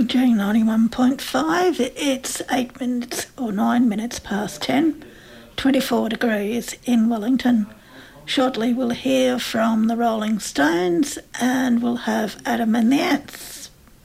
G 91.5. It's 8 minutes or 9 minutes past 10, 24 degrees in Wellington. Shortly we'll hear from the Rolling Stones and we'll have Adam and the Ants.